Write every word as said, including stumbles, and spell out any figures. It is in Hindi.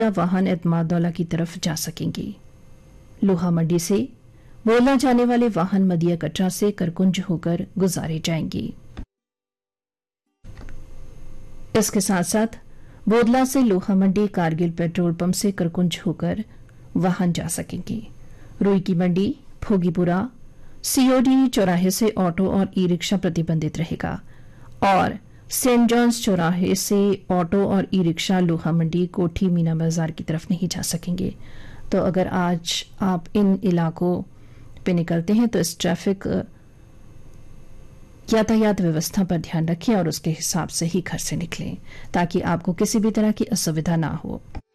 वाहन एतमादौला की तरफ जा सकेंगे। लोहा मंडी से बोला जाने वाले वाहन मदिया कटरा से करकुंज होकर गुजारे जाएंगे। इसके साथ साथ बोदला से लोहा मंडी कारगिल पेट्रोल पंप से करकुंज होकर वाहन जा सकेंगे। रुई की मंडी भोगीपुरा सीओडी चौराहे से ऑटो और ई रिक्शा प्रतिबंधित रहेगा और सेंट जॉन्स चौराहे से ऑटो और ई रिक्शा लोहा मंडी कोठी मीना बाजार की तरफ नहीं जा सकेंगे। तो अगर आज आप इन इलाकों पे निकलते हैं तो इस ट्रैफिक यातायात व्यवस्था पर ध्यान रखें और उसके हिसाब से ही घर से निकलें ताकि आपको किसी भी तरह की असुविधा ना हो।